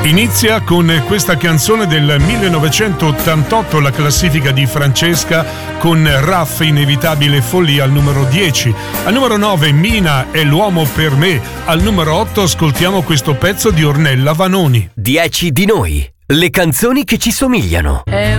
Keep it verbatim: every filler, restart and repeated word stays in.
Inizia con questa canzone del millenovecentottantotto la classifica di Francesca con Raff, Inevitabile follia al numero dieci. Al numero nove Mina è l'uomo per me. Al numero otto ascoltiamo questo pezzo di Ornella Vanoni. dieci di noi, le canzoni che ci somigliano. È